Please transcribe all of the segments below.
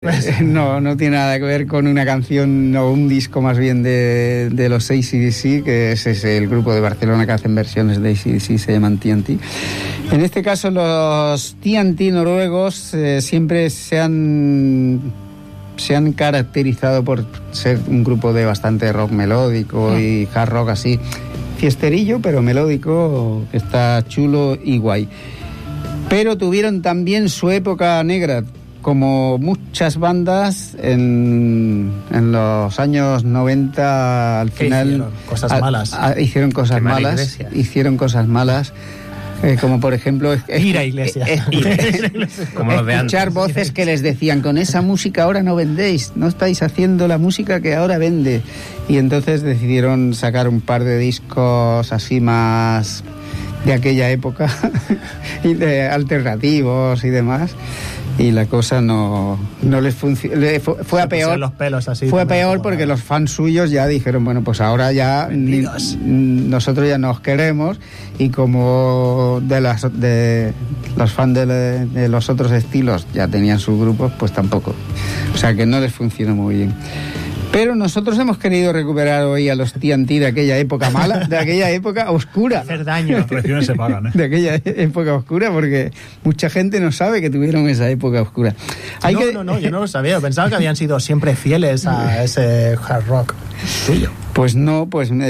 No tiene nada que ver con una canción o un disco más bien de los AC/DC, que es el grupo de Barcelona que hacen versiones de AC/DC, se llaman TNT. En este caso los TNT noruegos siempre se han caracterizado por ser un grupo de bastante rock melódico y hard rock así, fiesterillo pero melódico, que está chulo y guay. Pero tuvieron también su época negra, como muchas bandas en los años 90, al final hicieron cosas malas. Hicieron cosas malas. Como por ejemplo ir a iglesias, como los de escuchar antes. Voces que les decían: con esa música ahora no vendéis, no estáis haciendo la música que ahora vende. Y entonces decidieron sacar un par de discos así más de aquella época y de alternativos y demás, y la cosa no les funcionó. Fue a peor. Los pelos así, fue peor porque los fans suyos ya dijeron: bueno, pues ahora ya nosotros ya nos queremos, y como de los fans de los otros estilos ya tenían sus grupos, pues tampoco. O sea que no les funcionó muy bien. Pero nosotros hemos querido recuperar hoy a los TNT de aquella época mala, de aquella época oscura. Hacer daño. Las traiciones se pagan, ¿eh? De aquella época oscura, porque mucha gente no sabe que tuvieron esa época oscura. No, yo no lo sabía. Pensaba que habían sido siempre fieles a ese hard rock suyo. Pues no,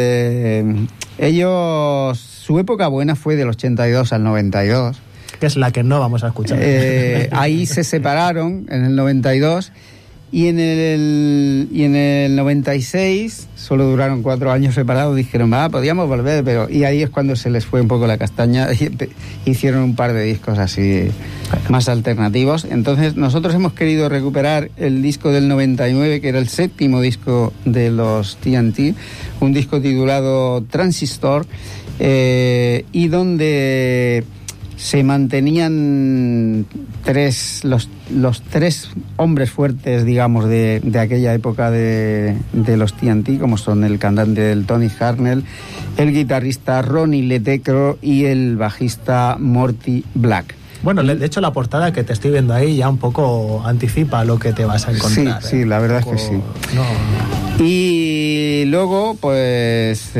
ellos, su época buena fue del 82 al 92. Que es la que no vamos a escuchar. Ahí se separaron en el 92. Y en el 96, solo duraron 4 años separados, dijeron: podíamos volver, pero... Y ahí es cuando se les fue un poco la castaña, y hicieron un par de discos así más alternativos. Entonces nosotros hemos querido recuperar el disco del 99, que era el 7º disco de los TNT, un disco titulado Transistor, y donde se mantenían los tres hombres fuertes, digamos, de aquella época de los TNT, como son el cantante del Tony Harnell, el guitarrista Ronnie Letecro y el bajista Morty Black. Bueno, de hecho la portada que te estoy viendo ahí ya un poco anticipa lo que te vas a encontrar. Sí, la verdad es que sí. No. Y luego, pues...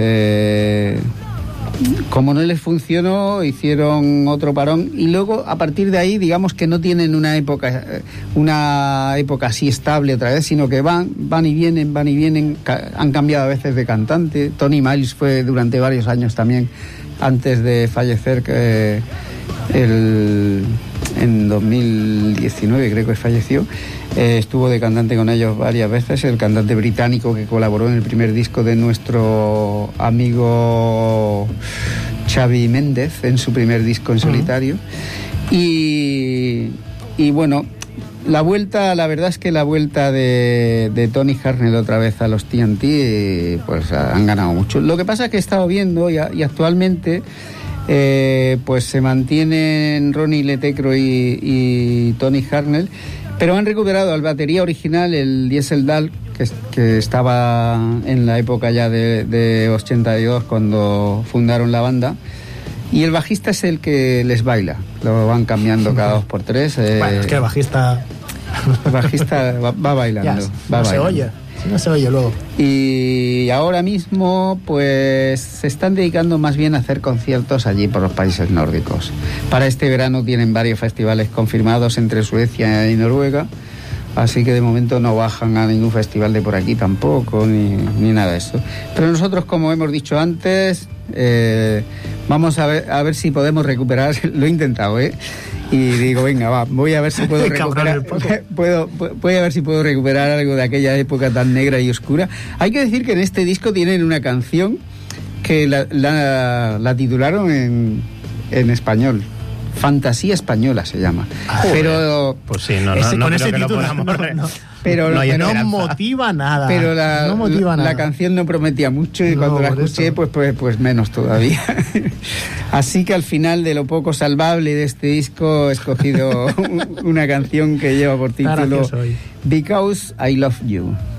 como no les funcionó, hicieron otro parón, y luego a partir de ahí, digamos que no tienen una época así estable otra vez, sino que van y vienen, han cambiado a veces de cantante. Tony Miles fue durante varios años también, antes de fallecer, en 2019 creo que falleció. Estuvo de cantante con ellos varias veces, el cantante británico que colaboró en el primer disco de nuestro amigo Xavi Méndez, en su primer disco en solitario. Y bueno, la verdad es que la vuelta de Tony Harnell otra vez a los TNT, pues han ganado mucho. Lo que pasa es que he estado viendo y actualmente pues se mantienen Ronnie Letecro y Tony Harnell, pero han recuperado al batería original, el Diesel Dahl, que estaba en la época ya de 82, cuando fundaron la banda, y el bajista es el que les baila. Lo van cambiando cada 2x3. Bueno, es que el bajista va bailando. Se oye. No se oye luego. Y ahora mismo pues se están dedicando más bien a hacer conciertos allí por los países nórdicos. Para este verano tienen varios festivales confirmados entre Suecia y Noruega, así que de momento no bajan a ningún festival de por aquí tampoco, ni nada de eso. Pero nosotros, como hemos dicho antes, vamos a ver si podemos recuperar. Lo he intentado, y digo, venga, voy a ver si puedo recuperar. Voy a ver si puedo recuperar algo de aquella época tan negra y oscura. Hay que decir que en este disco tienen una canción que la titularon en español. Fantasía Española se llama. Pero pues sí, no con creo ese que lo título podamos pero no motiva nada. Pero la canción no prometía mucho, y cuando la escuché pues menos todavía. Así que al final, de lo poco salvable de este disco, he escogido una canción que lleva por título Because I Love You.